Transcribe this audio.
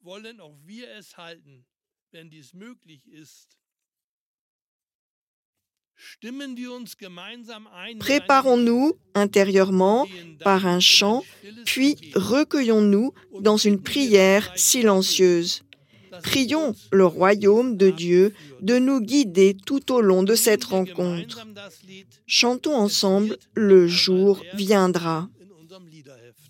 Préparons-nous intérieurement par un chant, puis recueillons-nous dans une prière silencieuse. Prions le royaume de Dieu de nous guider tout au long de cette rencontre. Chantons ensemble, le jour viendra.